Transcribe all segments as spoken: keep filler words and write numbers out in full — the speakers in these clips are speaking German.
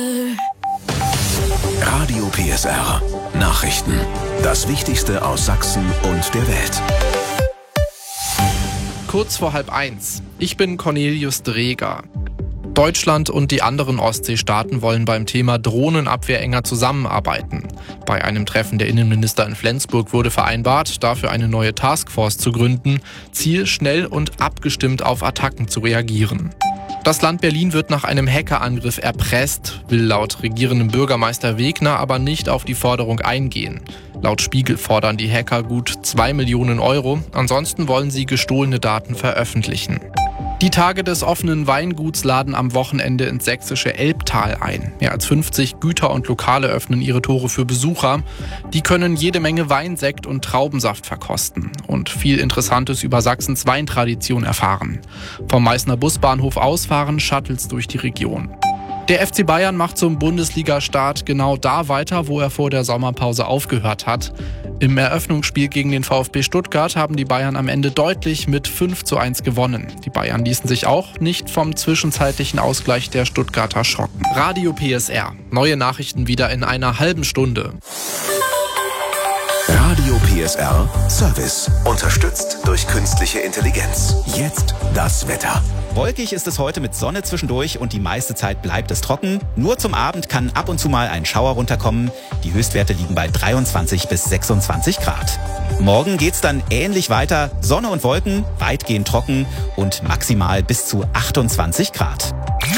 Radio P S R. Nachrichten. Das Wichtigste aus Sachsen und der Welt. Kurz vor halb eins. Ich bin Cornelius Dreger. Deutschland und die anderen Ostseestaaten wollen beim Thema Drohnenabwehr enger zusammenarbeiten. Bei einem Treffen der Innenminister in Flensburg wurde vereinbart, dafür eine neue Taskforce zu gründen. Ziel, schnell und abgestimmt auf Attacken zu reagieren. Das Land Berlin wird nach einem Hackerangriff erpresst, will laut regierendem Bürgermeister Wegner aber nicht auf die Forderung eingehen. Laut Spiegel fordern die Hacker gut zwei Millionen Euro, ansonsten wollen sie gestohlene Daten veröffentlichen. Die Tage des offenen Weinguts laden am Wochenende ins sächsische Elbtal ein. Mehr als fünfzig Güter und Lokale öffnen ihre Tore für Besucher. Die können jede Menge Wein, Sekt und Traubensaft verkosten und viel Interessantes über Sachsens Weintradition erfahren. Vom Meißner Busbahnhof aus fahren Shuttles durch die Region. Der F C Bayern macht zum Bundesliga-Start genau da weiter, wo er vor der Sommerpause aufgehört hat. Im Eröffnungsspiel gegen den VfB Stuttgart haben die Bayern am Ende deutlich mit fünf zu eins gewonnen. Die Bayern ließen sich auch nicht vom zwischenzeitlichen Ausgleich der Stuttgarter schocken. Radio P S R. Neue Nachrichten wieder in einer halben Stunde. Radio P S R Service. Unterstützt durch künstliche Intelligenz. Jetzt das Wetter. Wolkig ist es heute mit Sonne zwischendurch und die meiste Zeit bleibt es trocken. Nur zum Abend kann ab und zu mal ein Schauer runterkommen. Die Höchstwerte liegen bei dreiundzwanzig bis sechsundzwanzig Grad. Morgen geht's dann ähnlich weiter. Sonne und Wolken, weitgehend trocken und maximal bis zu achtundzwanzig Grad.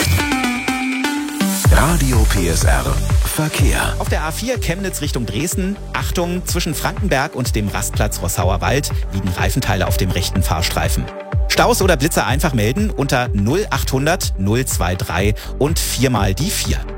Radio P S R Verkehr. Auf der A vier Chemnitz Richtung Dresden. Achtung, zwischen Frankenberg und dem Rastplatz Rossauer Wald liegen Reifenteile auf dem rechten Fahrstreifen. Staus oder Blitzer einfach melden unter null achthundert null drei drei und viermal die vier.